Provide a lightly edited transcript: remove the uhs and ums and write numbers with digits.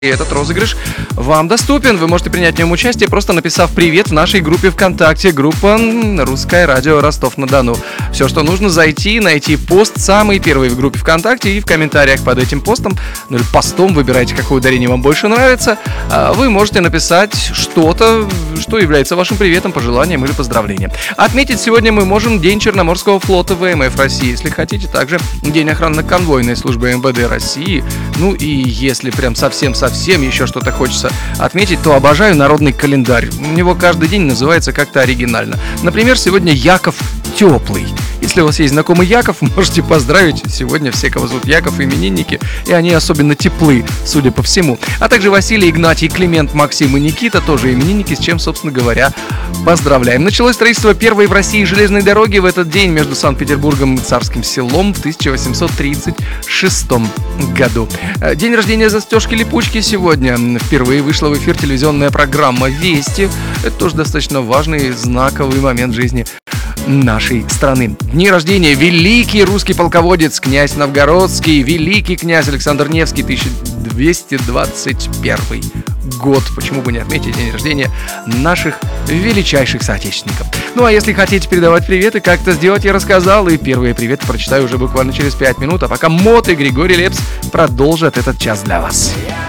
И этот розыгрыш вам доступен. Вы можете принять в нем участие, просто написав «Привет» в нашей группе ВКонтакте, группа «Русское радио Ростов-на-Дону». Все, что нужно, зайти, найти пост, самый первый в группе ВКонтакте, и в комментариях под этим постом, ну или постом, выбирайте, какое ударение вам больше нравится, вы можете написать что-то, что является вашим приветом, пожеланием или поздравлением. Отметить сегодня мы можем День Черноморского флота ВМФ России, если хотите, также День охранно-конвойной службы МВД России. Ну и если прям совсем еще что-то хочется отметить, то обожаю народный календарь. У него каждый день называется как-то оригинально. Например, сегодня Яков Теплый. Если у вас есть знакомый Яков, можете поздравить. Сегодня все, кого зовут Яков, именинники, и они особенно теплы, судя по всему. А также Василий, Игнатий, Климент, Максим и Никита, тоже именинники, с чем, собственно говоря, поздравляем. Началось строительство первой в России железной дороги в этот день между Санкт-Петербургом и Царским Селом в 1836 году. День рождения Застежки-Липучки сегодня. Впервые вышла в эфир телевизионная программа «Вести». Это тоже достаточно важный, знаковый момент жизни нашей страны. Дни рождения: великий русский полководец князь Новгородский, великий князь Александр Невский, 1221 год. Почему бы не отметить день рождения наших величайших соотечественников? Ну а если хотите передавать приветы, как это сделать, я рассказал, и первые приветы прочитаю уже буквально через 5 минут, а пока Мот и Григорий Лепс продолжат этот час для вас.